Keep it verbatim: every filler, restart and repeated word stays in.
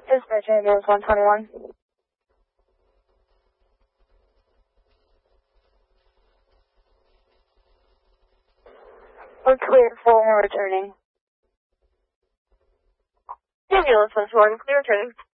Dispatch ambulance one twenty-one. We're cleared for returning. Ambulance one twenty-one, clear returning.